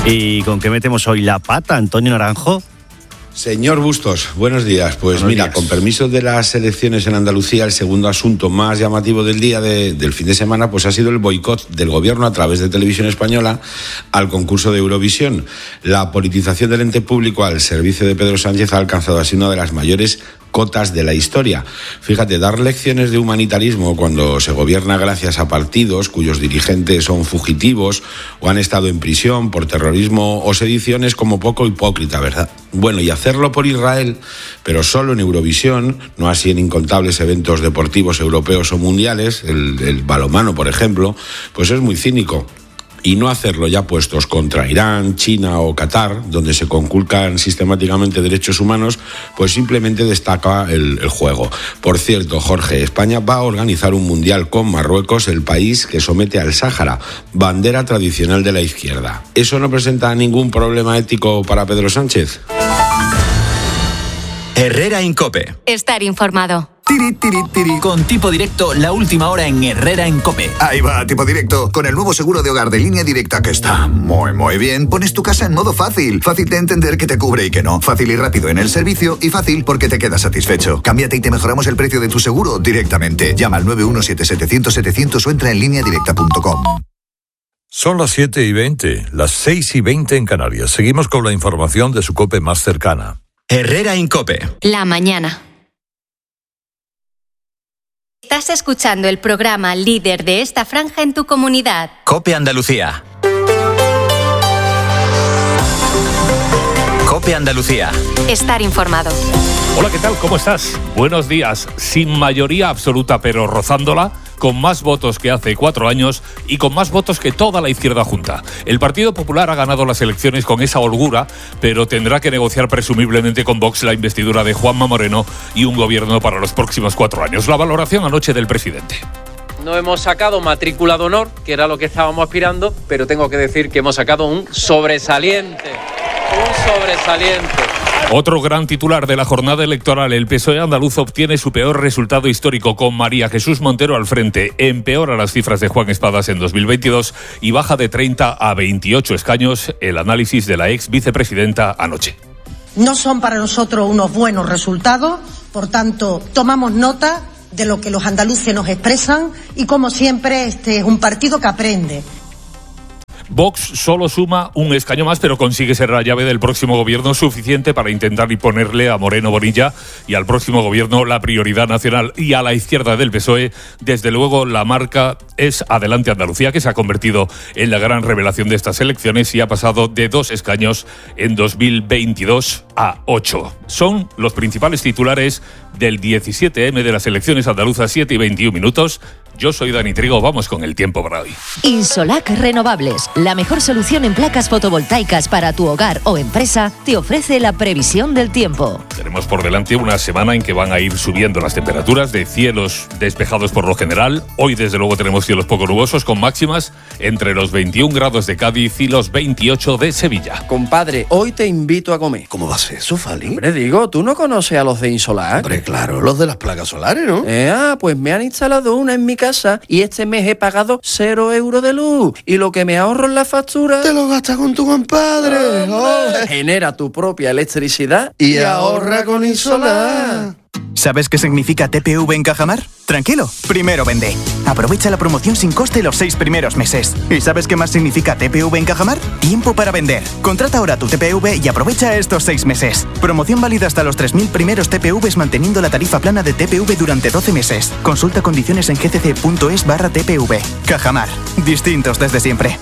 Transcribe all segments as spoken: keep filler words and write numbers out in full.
¿Y con qué metemos hoy la pata, Antonio Naranjo? Señor Bustos, buenos días. Pues buenos mira, días. Con permiso de las elecciones en Andalucía, el segundo asunto más llamativo del día de, del fin de semana pues ha sido el boicot del gobierno a través de Televisión Española al concurso de Eurovisión. La politización del ente público al servicio de Pedro Sánchez ha alcanzado así una de las mayores cotas de la historia. Fíjate, dar lecciones de humanitarismo cuando se gobierna gracias a partidos cuyos dirigentes son fugitivos o han estado en prisión por terrorismo o sedición es como poco hipócrita, ¿verdad? Bueno, y hacerlo por Israel, pero solo en Eurovisión, no así en incontables eventos deportivos europeos o mundiales, el, el balonmano, por ejemplo, pues es muy cínico. Y no hacerlo ya puestos contra Irán, China o Qatar, donde se conculcan sistemáticamente derechos humanos, pues simplemente destaca el, el juego. Por cierto, Jorge, España va a organizar un mundial con Marruecos, el país que somete al Sáhara, bandera tradicional de la izquierda. ¿Eso no presenta ningún problema ético para Pedro Sánchez? Herrera en COPE. Estar informado. Tiri, tiri, tiri. Con Tipo Directo, la última hora en Herrera en COPE. Ahí va, Tipo Directo. Con el nuevo seguro de hogar de Línea Directa, que está muy, muy bien, pones tu casa en modo fácil. Fácil de entender que te cubre y que no. Fácil y rápido en el servicio y fácil porque te quedas satisfecho. Cámbiate y te mejoramos el precio de tu seguro directamente. Llama al nueve uno siete setecientos setecientos o entra en línea directa punto com. Son las siete y veinte, las seis y veinte en Canarias. Seguimos con la información de su COPE más cercana. Herrera en COPE. La mañana. Estás escuchando el programa líder de esta franja en tu comunidad. COPE Andalucía. COPE Andalucía. Estar informado. Hola, ¿qué tal? ¿Cómo estás? Buenos días. Sin mayoría absoluta, pero rozándola, con más votos que hace cuatro años y con más votos que toda la izquierda junta. El Partido Popular ha ganado las elecciones con esa holgura, pero tendrá que negociar presumiblemente con Vox la investidura de Juanma Moreno y un gobierno para los próximos cuatro años. La valoración anoche del presidente. No hemos sacado matrícula de honor, que era lo que estábamos aspirando, pero tengo que decir que hemos sacado un sobresaliente. Un sobresaliente. Otro gran titular de la jornada electoral, el P S O E andaluz obtiene su peor resultado histórico con María Jesús Montero al frente. Empeora las cifras de Juan Espadas en dos mil veintidós y baja de treinta a veintiocho escaños. El análisis de la ex vicepresidenta anoche. No son para nosotros unos buenos resultados, por tanto, tomamos nota de lo que los andaluces nos expresan y, como siempre, este es un partido que aprende. Vox solo suma un escaño más, pero consigue ser la llave del próximo gobierno suficiente para intentar imponerle a Moreno Bonilla y al próximo gobierno la prioridad nacional. Y a la izquierda del P S O E, desde luego, la marca es Adelante Andalucía, que se ha convertido en la gran revelación de estas elecciones y ha pasado de dos escaños en dos mil veintidós a ocho. Son los principales titulares del diecisiete eme de las elecciones andaluzas, siete y veintiún minutos. Yo soy Dani Trigo, vamos con el tiempo para hoy. Insolac Renovables, la mejor solución en placas fotovoltaicas para tu hogar o empresa, te ofrece la previsión del tiempo. Tenemos por delante una semana en que van a ir subiendo las temperaturas, de cielos despejados por lo general. Hoy, desde luego, tenemos cielos poco nubosos con máximas entre los veintiún grados de Cádiz y los veintiocho de Sevilla. Compadre, hoy te invito a comer. ¿Cómo va a ser eso, Fali? Hombre, digo, ¿tú no conoces a los de Insolac? Hombre, claro, los de las placas solares, ¿no? Eh, ah, pues me han instalado una en mi casa y este mes he pagado cero euros de luz. Y lo que me ahorro en la factura... Te lo gastas con tu compadre. Oh, genera tu propia electricidad y, y ahorra con Insolac. ¿Sabes qué significa T P V en Cajamar? Tranquilo, primero vende. Aprovecha la promoción sin coste los seis primeros meses. ¿Y sabes qué más significa T P V en Cajamar? Tiempo para vender. Contrata ahora tu T P V y aprovecha estos seis meses. Promoción válida hasta los tres mil primeros T P Vs manteniendo la tarifa plana de T P V durante doce meses. Consulta condiciones en gcc.es barra TPV. Cajamar. Distintos desde siempre.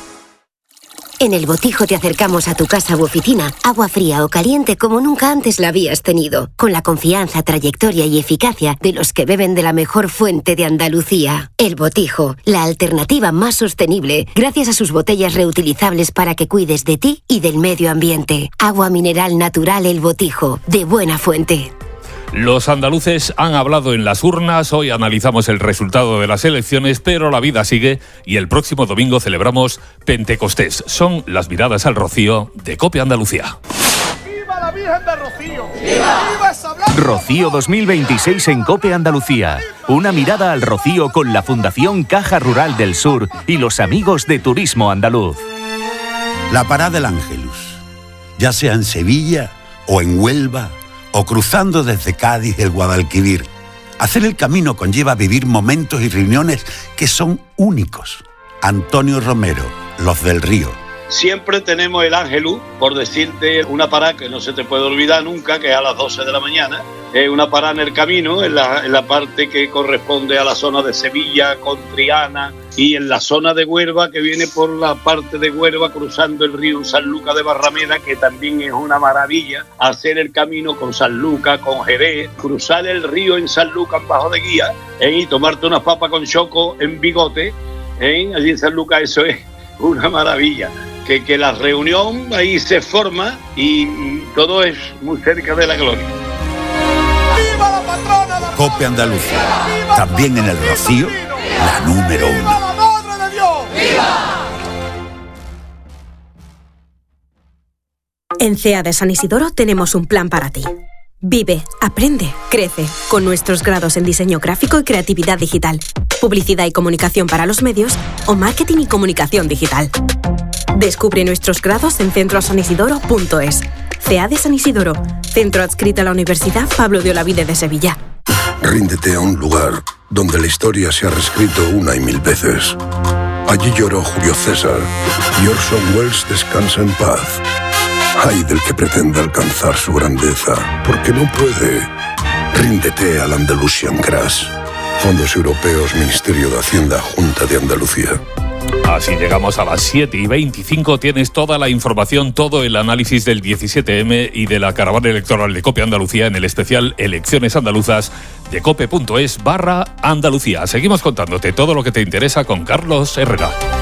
En El Botijo te acercamos a tu casa u oficina agua fría o caliente como nunca antes la habías tenido, con la confianza, trayectoria y eficacia de los que beben de la mejor fuente de Andalucía. El Botijo, la alternativa más sostenible, gracias a sus botellas reutilizables para que cuides de ti y del medio ambiente. Agua mineral natural El Botijo, de buena fuente. Los andaluces han hablado en las urnas, hoy analizamos el resultado de las elecciones, pero la vida sigue y el próximo domingo celebramos Pentecostés. Son las miradas al Rocío de COPE Andalucía. ¡Viva la Virgen de Rocío! ¡Viva! ¡Viva esa blanca! Rocío dos mil veintiséis en COPE Andalucía. Una mirada al Rocío con la Fundación Caja Rural del Sur y los amigos de Turismo Andaluz. La parada del Ángelus, ya sea en Sevilla o en Huelva o cruzando desde Cádiz el Guadalquivir. Hacer el camino conlleva vivir momentos y reuniones que son únicos. Antonio Romero, Los del Río. Siempre tenemos el Ángelus, por decirte una parada que no se te puede olvidar nunca, que es a las doce de la mañana. Es una parada en el camino, en la, en la parte que corresponde a la zona de Sevilla, con Triana, y en la zona de Huelva, que viene por la parte de Huelva, cruzando el río Sanlúcar de Barrameda, que también es una maravilla. Hacer el camino con Sanlúcar, con Jerez, cruzar el río en Sanlúcar bajo de guía, ¿eh? Y tomarte unas papas con choco en Bigote, ¿eh? Allí en Sanlúcar, eso es una maravilla. Que, que la reunión ahí se forma y, y todo es muy cerca de la gloria. ¡Viva la patrona! La Cope Andalucía, también en el Rocío, la número uno. ¡Viva la Madre de Dios! ¡Viva! En C E A de San Isidoro tenemos un plan para ti. Vive, aprende, crece, con nuestros grados en diseño gráfico y creatividad digital, publicidad y comunicación para los medios o marketing y comunicación digital. Descubre nuestros grados en centro san isidoro punto es. C E A de San Isidoro, centro adscrito a la Universidad Pablo de Olavide de Sevilla. Ríndete a un lugar donde la historia se ha reescrito una y mil veces. Allí lloró Julio César y Orson Welles descansa en paz. Ay del que pretenda alcanzar su grandeza, porque no puede. Ríndete al Andalusian Crash. Fondos Europeos, Ministerio de Hacienda, Junta de Andalucía. Así llegamos a las siete y veinticinco. Tienes toda la información, todo el análisis del diecisiete eme y de la caravana electoral de COPE Andalucía en el especial Elecciones Andaluzas de cope punto es barra Andalucía. Seguimos contándote todo lo que te interesa con Carlos Herrera.